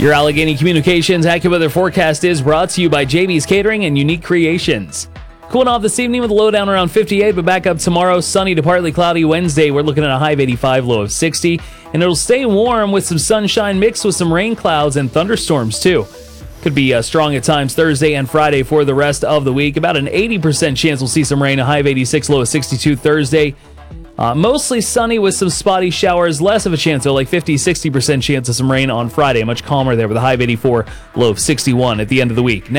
Your Allegheny Communications AccuWeather forecast is brought to you by JB's Catering and Unique Creations. Cooling off this evening with a low down around 58, but back up tomorrow. Sunny to partly cloudy Wednesday. We're looking at a high of 85, low of 60. And it'll stay warm with some sunshine mixed with some rain clouds and thunderstorms too. Could be strong at times Thursday and Friday for the rest of the week. About an 80% chance we'll see some rain, a high of 86, low of 62 Thursday. Mostly sunny with some spotty showers. Less of a chance, though, like 50-60% chance of some rain on Friday. Much calmer there with a high of 84, low of 61 at the end of the week.